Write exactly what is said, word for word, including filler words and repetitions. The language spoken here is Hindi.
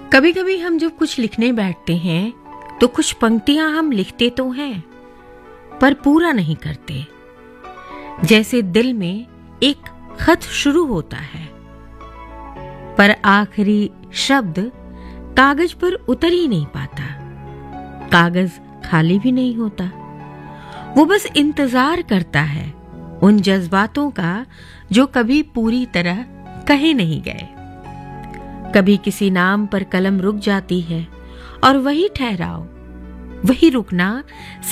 कभी कभी हम जब कुछ लिखने बैठते हैं तो कुछ पंक्तियां हम लिखते तो हैं पर पूरा नहीं करते। जैसे दिल में एक खत शुरू होता है पर आखिरी शब्द कागज पर उतर ही नहीं पाता। कागज खाली भी नहीं होता, वो बस इंतजार करता है उन जज्बातों का जो कभी पूरी तरह कहे नहीं गए। कभी किसी नाम पर कलम रुक जाती है और वही ठहराव, वही रुकना